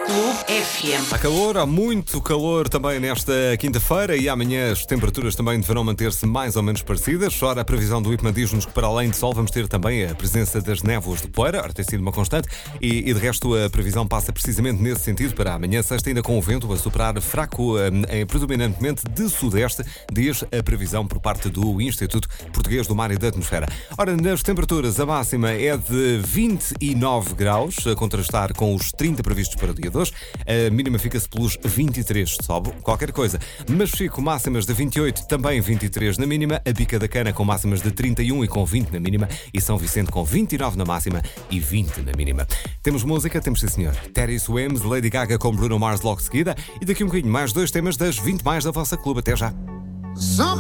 Clube FM. Há calor, há muito calor também nesta quinta-feira e amanhã as temperaturas também deverão manter-se mais ou menos parecidas. Ora, a previsão do IPMA diz-nos que para além de sol vamos ter também a presença das névoas de poeira, ora tem sido uma constante, e de resto a previsão passa precisamente nesse sentido para amanhã, sexta, ainda com o vento a soprar fraco, predominantemente de sudeste, diz a previsão por parte do Instituto Português do Mar e da Atmosfera. Ora, nas temperaturas a máxima é de 29 graus, a contrastar com os 30 previstos para o dia de hoje. A mínima fica-se pelos 23, sobe qualquer coisa. Mas fico máximas de 28, também 23 na mínima. A Bica da Cana com máximas de 31 e com 20 na mínima. E São Vicente com 29 na máxima e 20 na mínima. Temos música? Temos sim, senhor. Teddy Swims, Lady Gaga com Bruno Mars logo seguida. E daqui um bocadinho mais 2 temas das 20 mais da vossa clube. Até já.